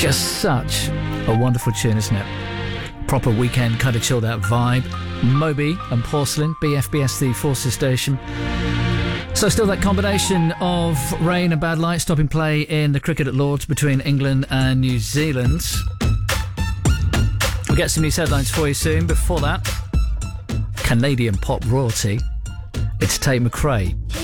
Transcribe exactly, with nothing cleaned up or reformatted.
Just such a wonderful tune, isn't it? Proper weekend kind of chilled out vibe. Moby and Porcelain, B F B S, the Forces station. So still that combination of rain and bad light stopping play in the cricket at Lords between England and New Zealand. We'll get some news headlines for you soon. Before that, Canadian pop royalty. It's Tate McRae.